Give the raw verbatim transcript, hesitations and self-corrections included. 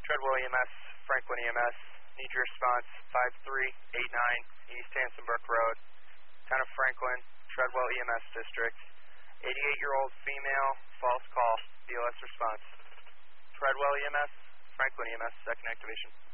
Treadwell E M S, Franklin E M S, need your response, five three eight nine East Hanson Brook Road, Town of Franklin, Treadwell E M S District, eighty-eight-year-old female, false call, B L S response. Treadwell E M S, Franklin E M S, second activation.